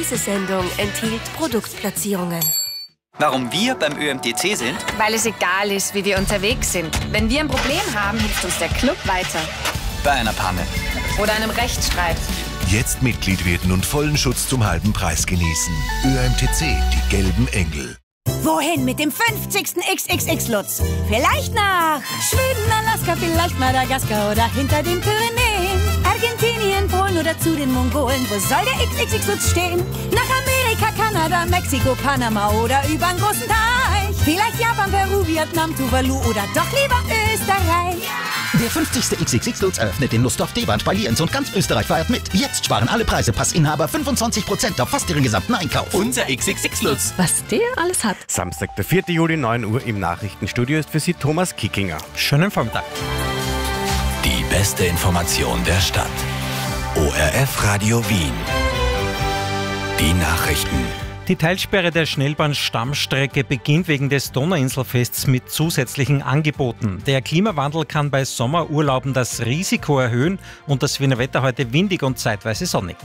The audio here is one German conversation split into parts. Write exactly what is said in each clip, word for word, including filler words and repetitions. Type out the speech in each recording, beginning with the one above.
Diese Sendung enthielt Produktplatzierungen. Warum wir beim Ö M T C sind? Weil es egal ist, wie wir unterwegs sind. Wenn wir ein Problem haben, hilft uns der Club weiter. Bei einer Panne. Oder einem Rechtsstreit. Jetzt Mitglied werden und vollen Schutz zum halben Preis genießen. Ö M T C, die gelben Engel. Wohin mit dem fünfzigsten X X X-Lutz? Vielleicht nach Schweden, Alaska, vielleicht Madagaskar oder hinter den Pyrenäen. Argentinien, Polen oder zu den Mongolen. Wo soll der X X X-Lutz stehen? Nach Amerika, Kanada, Mexiko, Panama oder übern großen Teich. Vielleicht Japan, Peru, Vietnam, Tuvalu oder doch lieber Österreich. Der fünfzigste X X X-Lutz eröffnet in Nussdorf-Deband bei Lienz und ganz Österreich feiert mit. Jetzt sparen alle Preisepassinhaber fünfundzwanzig Prozent auf fast ihren gesamten Einkauf. Unser X X X-Lutz. Was der alles hat. Samstag, der vierten Juli, neun Uhr im Nachrichtenstudio ist für Sie Thomas Kickinger. Schönen Vormittag. Die beste Information der Stadt. O R F Radio Wien. Die Nachrichten. Die Teilsperre der Schnellbahn-Stammstrecke beginnt wegen des Donauinselfests mit zusätzlichen Angeboten. Der Klimawandel kann bei Sommerurlauben das Risiko erhöhen und das Wiener Wetter heute windig und zeitweise sonnig.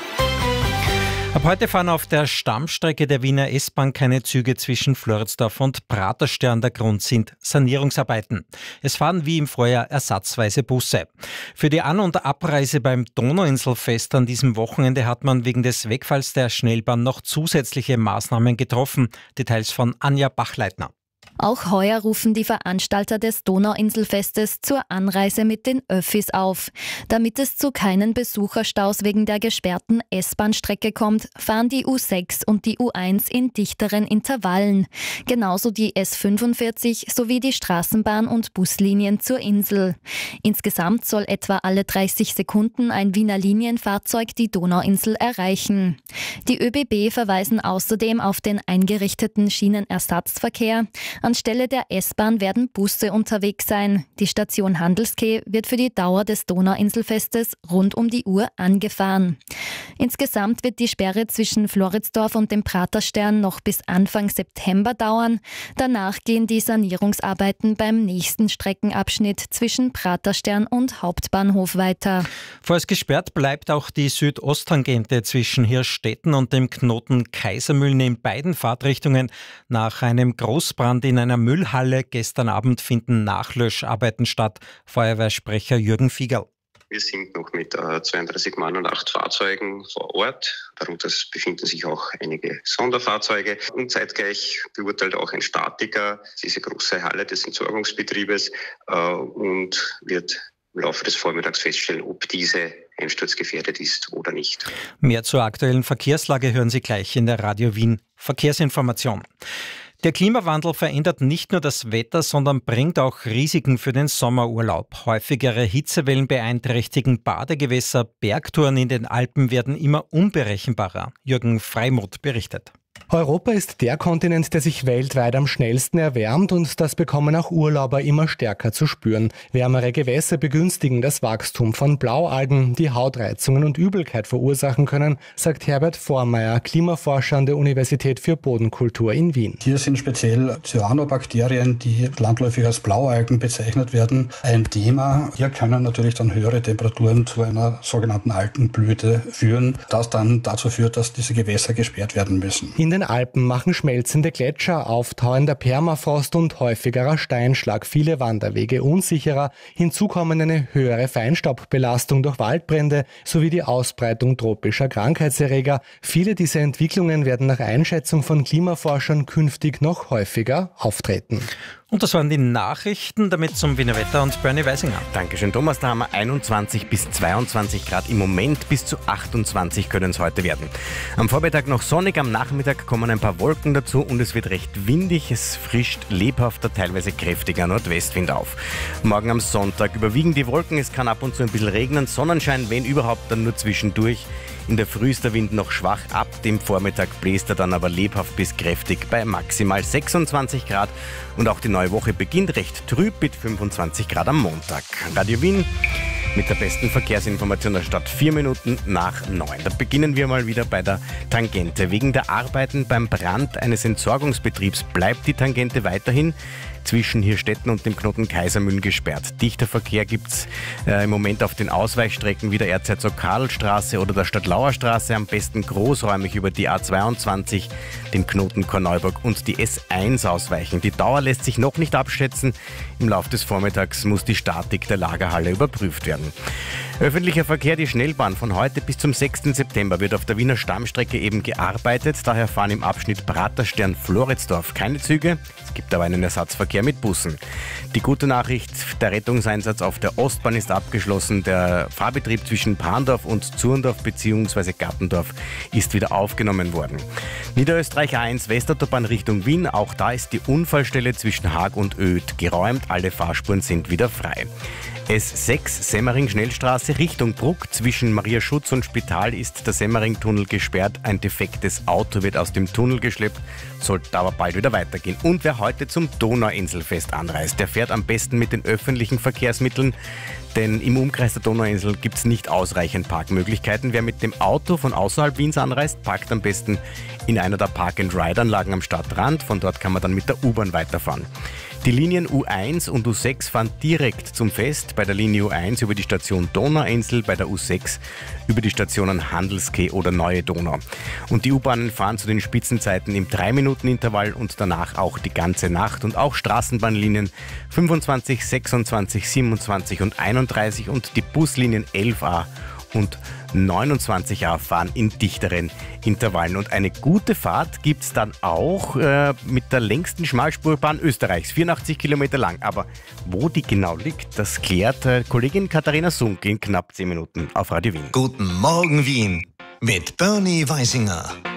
Ab heute fahren auf der Stammstrecke der Wiener S-Bahn keine Züge zwischen Floridsdorf und Praterstern. Der Grund sind Sanierungsarbeiten. Es fahren wie im Vorjahr ersatzweise Busse. Für die An- und Abreise beim Donauinselfest an diesem Wochenende hat man wegen des Wegfalls der Schnellbahn noch zusätzliche Maßnahmen getroffen. Details von Anja Bachleitner. Auch heuer rufen die Veranstalter des Donauinselfestes zur Anreise mit den Öffis auf. Damit es zu keinen Besucherstaus wegen der gesperrten S-Bahn-Strecke kommt, fahren die U sechs und die U eins in dichteren Intervallen. Genauso die S fünfundvierzig sowie die Straßenbahn- und Buslinien zur Insel. Insgesamt soll etwa alle dreißig Sekunden ein Wiener Linienfahrzeug die Donauinsel erreichen. Die ÖBB verweisen außerdem auf den eingerichteten Schienenersatzverkehr. Anstelle der S-Bahn werden Busse unterwegs sein. Die Station Handelskeh wird für die Dauer des Donauinselfestes rund um die Uhr angefahren. Insgesamt wird die Sperre zwischen Floridsdorf und dem Praterstern noch bis Anfang September dauern. Danach gehen die Sanierungsarbeiten beim nächsten Streckenabschnitt zwischen Praterstern und Hauptbahnhof weiter. Vorerst gesperrt bleibt auch die Südosttangente zwischen Hirschstetten und dem Knoten Kaisermühlen in beiden Fahrtrichtungen. Nach einem Großbrand in einer Müllhalle gestern Abend finden Nachlöscharbeiten statt. Feuerwehrsprecher Jürgen Fiegerl. Wir sind noch mit äh, zweiunddreißig Mann und acht Fahrzeugen vor Ort. Darunter befinden sich auch einige Sonderfahrzeuge. Und zeitgleich beurteilt auch ein Statiker diese große Halle des Entsorgungsbetriebes äh, und wird im Laufe des Vormittags feststellen, ob diese einsturzgefährdet ist oder nicht. Mehr zur aktuellen Verkehrslage hören Sie gleich in der Radio Wien Verkehrsinformation. Der Klimawandel verändert nicht nur das Wetter, sondern bringt auch Risiken für den Sommerurlaub. Häufigere Hitzewellen beeinträchtigen Badegewässer, Bergtouren in den Alpen werden immer unberechenbarer. Jürgen Freimuth berichtet. Europa ist der Kontinent, der sich weltweit am schnellsten erwärmt und das bekommen auch Urlauber immer stärker zu spüren. Wärmere Gewässer begünstigen das Wachstum von Blaualgen, die Hautreizungen und Übelkeit verursachen können, sagt Herbert Vormeier, Klimaforscher an der Universität für Bodenkultur in Wien. Hier sind speziell Cyanobakterien, die landläufig als Blaualgen bezeichnet werden, ein Thema. Hier können natürlich dann höhere Temperaturen zu einer sogenannten Algenblüte führen, das dann dazu führt, dass diese Gewässer gesperrt werden müssen. In den Alpen machen schmelzende Gletscher, auftauender Permafrost und häufigerer Steinschlag viele Wanderwege unsicherer. Hinzu kommen eine höhere Feinstaubbelastung durch Waldbrände sowie die Ausbreitung tropischer Krankheitserreger. Viele dieser Entwicklungen werden nach Einschätzung von Klimaforschern künftig noch häufiger auftreten. Und das waren die Nachrichten, damit zum Wiener Wetter und Bernie Weisinger. Dankeschön, Thomas. Da haben wir einundzwanzig bis zweiundzwanzig Grad im Moment, bis zu achtundzwanzig können es heute werden. Am Vormittag noch sonnig, am Nachmittag kommen ein paar Wolken dazu und es wird recht windig. Es frischt lebhafter, teilweise kräftiger Nordwestwind auf. Morgen am Sonntag überwiegen die Wolken, es kann ab und zu ein bisschen regnen, Sonnenschein, wenn überhaupt, dann nur zwischendurch. In der Früh ist der Wind noch schwach, ab dem Vormittag bläst er dann aber lebhaft bis kräftig bei maximal sechsundzwanzig Grad. Und auch die neue Woche beginnt recht trüb mit fünfundzwanzig Grad am Montag. Radio Wien mit der besten Verkehrsinformation der Stadt, vier Minuten nach neun. Da beginnen wir mal wieder bei der Tangente. Wegen der Arbeiten beim Brand eines Entsorgungsbetriebs bleibt die Tangente weiterhin zwischen Hirstetten und dem Knoten Kaisermühlen gesperrt. Dichter Verkehr gibt es äh, im Moment auf den Ausweichstrecken wie der Erzherzog-Karl-Straße oder der Stadtlauer Straße, am besten großräumig über die A zweiundzwanzig, den Knoten Korneuburg und die S eins ausweichen. Die Dauer lässt sich noch nicht abschätzen. Im Laufe des Vormittags muss die Statik der Lagerhalle überprüft werden. Öffentlicher Verkehr, die Schnellbahn von heute bis zum sechsten September wird auf der Wiener Stammstrecke eben gearbeitet. Daher fahren im Abschnitt Praterstern-Floridsdorf keine Züge. Es gibt aber einen Ersatzverkehr mit Bussen. Die gute Nachricht, der Rettungseinsatz auf der Ostbahn ist abgeschlossen. Der Fahrbetrieb zwischen Parndorf und Zurndorf bzw. Gattendorf ist wieder aufgenommen worden. Niederösterreich A eins Westautobahn Richtung Wien. Auch da ist die Unfallstelle zwischen Haag und Oedt geräumt. Alle Fahrspuren sind wieder frei. S sechs Semmering-Schnellstraße Richtung Bruck. Zwischen Mariaschutz und Spital ist der Semmering-Tunnel gesperrt. Ein defektes Auto wird aus dem Tunnel geschleppt, sollte aber bald wieder weitergehen. Und wer heute zum Donauinselfest anreist, der fährt am besten mit den öffentlichen Verkehrsmitteln, denn im Umkreis der Donauinsel gibt es nicht ausreichend Parkmöglichkeiten. Wer mit dem Auto von außerhalb Wiens anreist, parkt am besten in einer der Park-and-Ride-Anlagen am Stadtrand. Von dort kann man dann mit der U-Bahn weiterfahren. Die Linien U eins und U sechs fahren direkt zum Fest. Bei der Linie U eins über die Station Donauinsel, bei der U sechs über die Stationen Handelskeh oder Neue Donau. Und die U-Bahnen fahren zu den Spitzenzeiten im drei Minuten Intervall und danach auch die ganze Nacht. Und auch Straßenbahnlinien fünfundzwanzig, sechsundzwanzig, siebenundzwanzig und einunddreißig und die Buslinien elf a und neunundzwanzig a fahren in dichteren Intervallen. Und eine gute Fahrt gibt es dann auch äh, mit der längsten Schmalspurbahn Österreichs, vierundachtzig Kilometer lang. Aber wo die genau liegt, das klärt äh, Kollegin Katharina Sunk in knapp zehn Minuten auf Radio Wien. Guten Morgen Wien mit Bernie Weisinger.